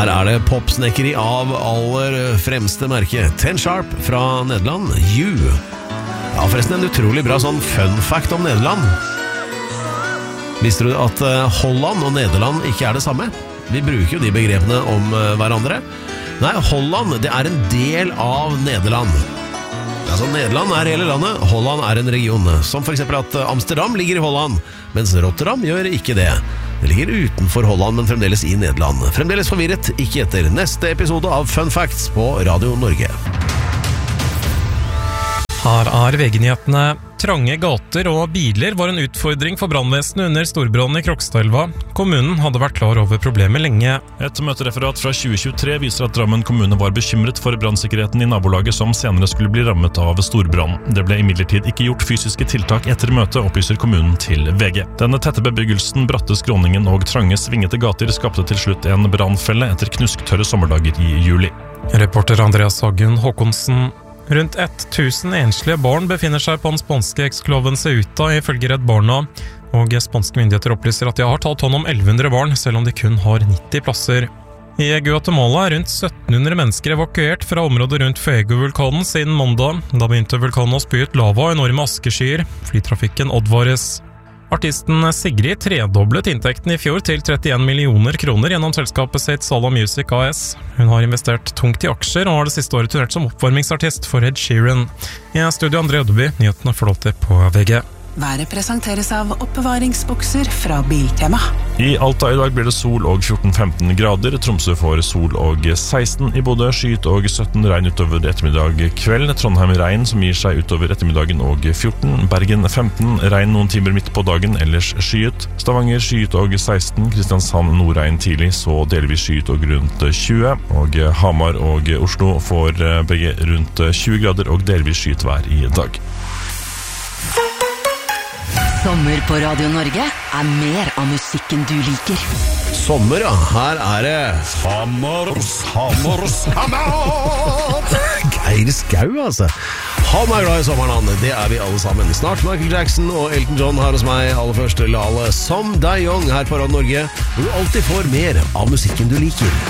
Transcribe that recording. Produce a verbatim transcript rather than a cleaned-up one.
Her er det popsnekkeri av aller fremste merke. Ten Sharp fra Nederland, You. Ja, forresten en utrolig bra sånn fun fact om Nederland. Visste du at Holland og Nederland ikke er det samme? Vi bruker jo de begrepene om hverandre. Nei, Holland, det er en del av Nederland. Altså, Nederland er hele landet, Holland er en region. Som for eksempel at Amsterdam ligger i Holland, mens Rotterdam gjør ikke det. Det ligger utenfor Holland, men fremdeles i Nederland. Fremdeles forvirret, ikke etter neste episode av Fun Facts på Radio Norge. Her er V G-nyhetene. Trange gater og biler var en utfordring for brannvesenet under storbrannen i Krokstadelva. Kommunen hadde vært klar over problemet lenge. Et møtereferat fra tjue tjuetre viser at Drammen kommune var bekymret for brannsikkerheten i nabolaget som senere skulle bli rammet av storbrann. Det ble imidlertid ikke gjort fysiske tiltak etter møtet, opplyser kommunen til V G. Denne tette bebyggelsen, bratte skråningen og trange svingete gater skapte til slutt en brannfelle etter knusktørre sommerdager i juli. Reporter Andreas Hagen Håkonsen. Rundt tusen enslige barn befinner seg på den spanske ekskloven Ceuta ifølge Redd Barna, og spanske myndigheter opplyser at de har tatt hånd om elleve hundre barn, selv om de kun har nitti plasser. I Guatemala er rundt sytten hundre mennesker evakuert fra området rundt Fuego-vulkanen siden mandag. Da begynte vulkanen å spy ut lava og enorme askeskyer. Flytrafikken advares. Artisten Sigrid tredoblet inntekten i fjor til trettien millioner kroner gjennom selskapet sitt Sala Music A S. Hun har investert tungt i aksjer og har det siste året turnert som oppvarmingsartist for Ed Sheeran. I studio André Ødeby, nyhetene flåter på V G. Været presenteres av oppbevaringsbokser fra Biltema. I Alta i dag blir det sol og fjorten til femten grader. Tromsø får sol og seksten. I Bodø skyet og sytten, regn utover ettermiddag kveld. Trondheim regn som gir seg utover ettermiddagen og fjorten. Bergen femten, regn noen timer midt på dagen, ellers skyet. Stavanger skyet og seksten. Kristiansand nordregn tidlig, så delvis skyet og rundt tjue. Og Hamar og Oslo får begge rundt tjue grader og delvis skyet vær i dag. Sommer på Radio Norge er mer av musikken du liker. Sommer, ja. Her er det Sommer, sommer, sommer. Geir Skau, altså. Han er glad i sommeren, han. Det er vi alle sammen. Snart Michael Jackson og Elton John her hos meg. Aller først Lale som Dayong her på Radio Norge, hvor du alltid får mer av musikken du liker.